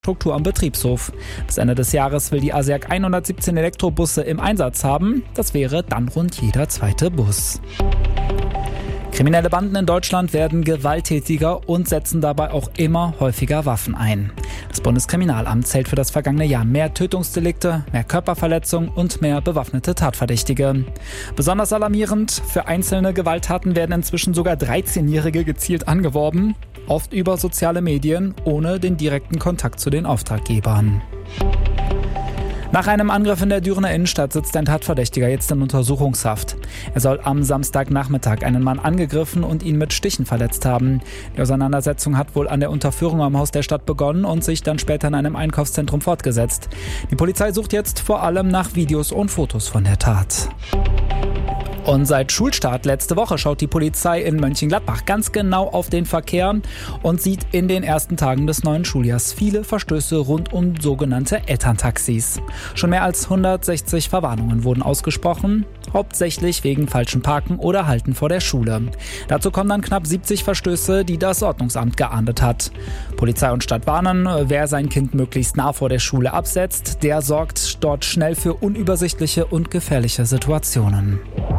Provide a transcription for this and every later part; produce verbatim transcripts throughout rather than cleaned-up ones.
Struktur am Betriebshof. Bis Ende des Jahres will die A S E A G hundertsiebzehn Elektrobusse im Einsatz haben. Das wäre dann rund jeder zweite Bus. Kriminelle Banden in Deutschland werden gewalttätiger und setzen dabei auch immer häufiger Waffen ein. Das Bundeskriminalamt zählt für das vergangene Jahr mehr Tötungsdelikte, mehr Körperverletzungen und mehr bewaffnete Tatverdächtige. Besonders alarmierend, für einzelne Gewalttaten werden inzwischen sogar dreizehnjährige gezielt angeworben, oft über soziale Medien, ohne den direkten Kontakt zu den Auftraggebern. Nach einem Angriff in der Dürener Innenstadt sitzt ein Tatverdächtiger jetzt in Untersuchungshaft. Er soll am Samstagnachmittag einen Mann angegriffen und ihn mit Stichen verletzt haben. Die Auseinandersetzung hat wohl an der Unterführung am Haus der Stadt begonnen und sich dann später in einem Einkaufszentrum fortgesetzt. Die Polizei sucht jetzt vor allem nach Videos und Fotos von der Tat. Und seit Schulstart letzte Woche schaut die Polizei in Mönchengladbach ganz genau auf den Verkehr und sieht in den ersten Tagen des neuen Schuljahrs viele Verstöße rund um sogenannte Elterntaxis. Schon mehr als hundertsechzig Verwarnungen wurden ausgesprochen, hauptsächlich wegen falschem Parken oder Halten vor der Schule. Dazu kommen dann knapp siebzig Verstöße, die das Ordnungsamt geahndet hat. Polizei und Stadt warnen, wer sein Kind möglichst nah vor der Schule absetzt, der sorgt dort schnell für unübersichtliche und gefährliche Situationen.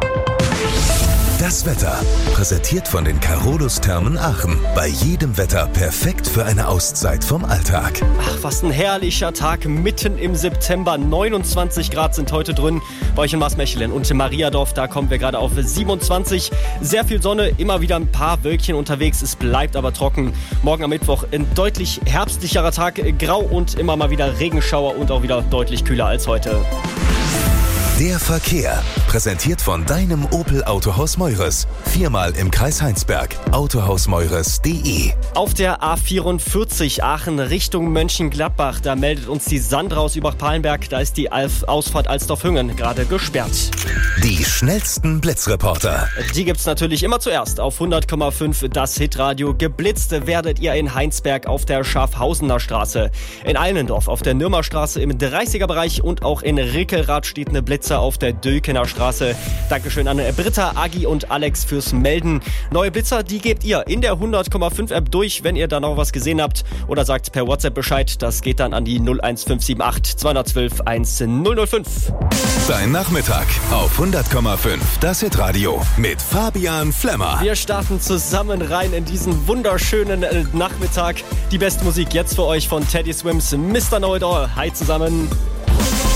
Das Wetter, präsentiert von den Carolus Thermen Aachen. Bei jedem Wetter perfekt für eine Auszeit vom Alltag. Ach, was ein herrlicher Tag mitten im September. neunundzwanzig Grad sind heute drin bei euch in Maasmechelen und in Mariadorf. Da kommen wir gerade auf siebenundzwanzig. Sehr viel Sonne, immer wieder ein paar Wölkchen unterwegs. Es bleibt aber trocken. Morgen am Mittwoch ein deutlich herbstlicherer Tag. Grau und immer mal wieder Regenschauer und auch wieder deutlich kühler als heute. Der Verkehr, präsentiert von deinem Opel Autohaus Meures. Viermal im Kreis Heinsberg. autohaus meures punkt de. Auf der A vierundvierzig Aachen Richtung Mönchengladbach, da meldet uns die Sandra aus Übach-Palenberg. Da ist die Alf- Ausfahrt Alsdorf-Hüngen gerade gesperrt. Die schnellsten Blitzreporter. Die gibt's natürlich immer zuerst auf hundert Komma fünf das Hitradio. Geblitzt werdet ihr in Heinsberg auf der Schafhausener Straße, in Eilendorf auf der Nürmerstraße im dreißiger Bereich und auch in Rickelrath steht eine Blitzer auf der Dökener Straße. Dankeschön an Britta, Agi und Alex fürs Melden. Neue Blitzer, die gebt ihr in der hundert Komma fünf App durch, wenn ihr da noch was gesehen habt, oder sagt per WhatsApp Bescheid. Das geht dann an die null eins fünf sieben acht zwei eins zwei eins null null fünf. Dein Nachmittag auf hundert Komma fünf das Hitradio mit Fabian Flemmer. Wir starten zusammen rein in diesen wunderschönen äh, Nachmittag. Die beste Musik jetzt für euch von Teddy Swims, Mister Know It All. Hi zusammen.